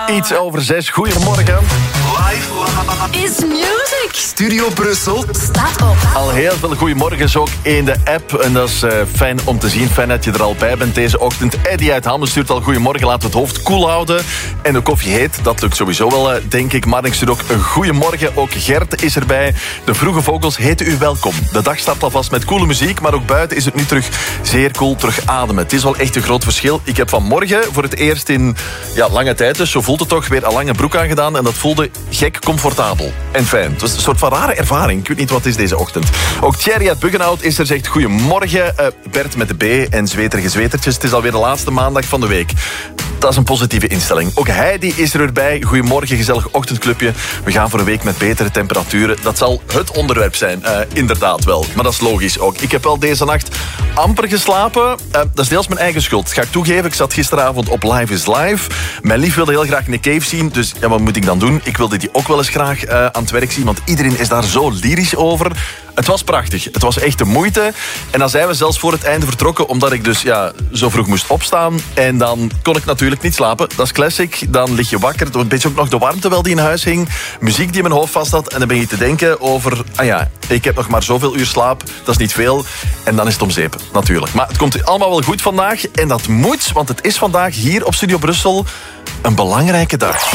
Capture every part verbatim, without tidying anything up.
Iets over zes. Goedemorgen. Live is music. Studio Brussel Staat op. Al heel veel goedemorgens ook in de app. En dat is uh, fijn om te zien. Fijn dat je er al bij bent deze ochtend. Eddie uit Hamme stuurt al goedemorgen. Laten we het hoofd koel houden. En de koffie heet. Dat lukt sowieso wel, uh, denk ik. Marnix stuurt ook een goedemorgen. Ook Gert is erbij. De vroege vogels heten u welkom. De dag start alvast met coole muziek. Maar ook buiten is het nu terug zeer cool. Terug ademen. Het is wel echt een groot verschil. Ik heb vanmorgen voor het eerst in ja, lange tijd, dus zo voelt het toch, weer een lange broek aangedaan. En dat voelde gek comfortabel en fijn. Het was een soort van rare ervaring. Ik weet niet wat het is deze ochtend. Ook Thierry uit Buggenhout is er, zegt goedemorgen. Uh, Bert met de B en zweterige zwetertjes. Het is alweer de laatste maandag van de week. Dat is een positieve instelling. Ook Heidi is er weer bij. Goedemorgen, gezellig ochtendclubje. We gaan voor een week met betere temperaturen. Dat zal het onderwerp zijn, uh, inderdaad wel. Maar dat is logisch ook. Ik heb wel deze nacht amper geslapen. Uh, dat is deels mijn eigen schuld. Dat ga ik toegeven. Ik zat gisteravond op Live is Live. Mijn lief wilde heel graag Nick Cave zien. Dus ja, wat moet ik dan doen? Ik wilde die ook wel eens graag uh, aan het werk zien. Want iedereen is daar zo lyrisch over. Het was prachtig. Het was echt de moeite. En dan zijn we zelfs voor het einde vertrokken. Omdat ik dus ja, zo vroeg moest opstaan. En dan kon ik natuurlijk niet slapen. Dat is classic. Dan lig je wakker. Een beetje ook nog de warmte wel die in huis hing. Muziek die in mijn hoofd vast had. En dan ben je te denken over... Ah ja, ik heb nog maar zoveel uur slaap. Dat is niet veel. En dan is het om zeep, natuurlijk. Maar het komt allemaal wel goed vandaag. En dat moet, want het is vandaag hier op Studio Brussel een belangrijke dag.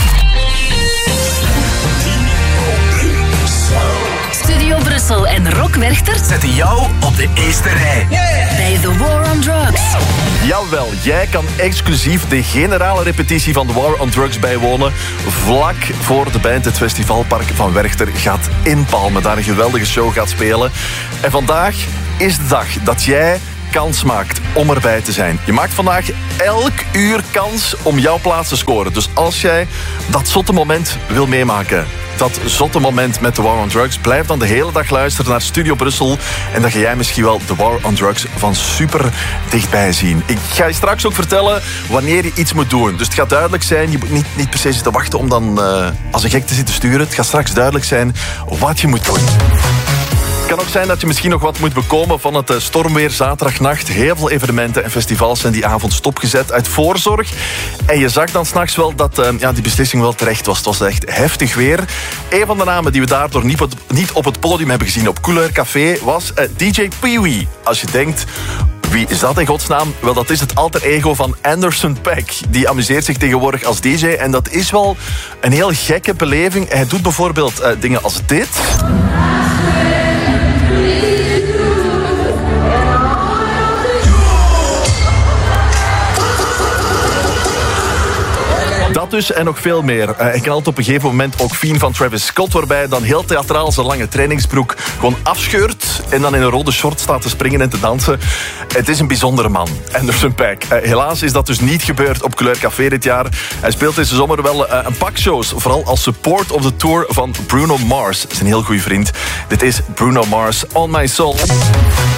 Studio Brussel en Rock Werchter zetten jou op de eerste rij. yeah. bij The War on Drugs. Jawel, jij kan exclusief de generale repetitie van The War on Drugs bijwonen. Vlak voor de band het festivalpark van Werchter gaat inpalmen. Daar een geweldige show gaat spelen. En vandaag is de dag dat jij kans maakt om erbij te zijn. Je maakt vandaag elk uur kans om jouw plaats te scoren. Dus als jij dat zotte moment wil meemaken, dat zotte moment met The War on Drugs, blijf dan de hele dag luisteren naar Studio Brussel en dan ga jij misschien wel The War on Drugs van super dichtbij zien. Ik ga je straks ook vertellen wanneer je iets moet doen. Dus het gaat duidelijk zijn, je moet niet, niet per se zitten wachten om dan uh, als een gek te zitten sturen. Het gaat straks duidelijk zijn wat je moet doen. Het kan ook zijn dat je misschien nog wat moet bekomen van het stormweer zaterdagnacht. Heel veel evenementen en festivals zijn die avond stopgezet uit voorzorg. En je zag dan s'nachts wel dat uh, ja, die beslissing wel terecht was. Het was echt heftig weer. Een van de namen die we daardoor niet op, niet op het podium hebben gezien op Couleur Café was uh, D J Pee-wee. Als je denkt... Wie is dat in godsnaam? Wel, dat is het alter ego van Anderson .Paak. Die amuseert zich tegenwoordig als D J. En dat is wel een heel gekke beleving. Hij doet bijvoorbeeld uh, dingen als dit... Dat dus en nog veel meer. Uh, ik knalt op een gegeven moment ook Fiend van Travis Scott, waarbij hij dan heel theatraal zijn lange trainingsbroek gewoon afscheurt en dan in een rode short staat te springen en te dansen. Het is een bijzondere man, Anderson .Paak. Uh, helaas is dat dus niet gebeurd op Couleur Café dit jaar. Hij speelt deze zomer wel uh, een pak shows, vooral als support op de tour van Bruno Mars. Dat is een heel goede vriend. Dit is Bruno Mars, On My Soul.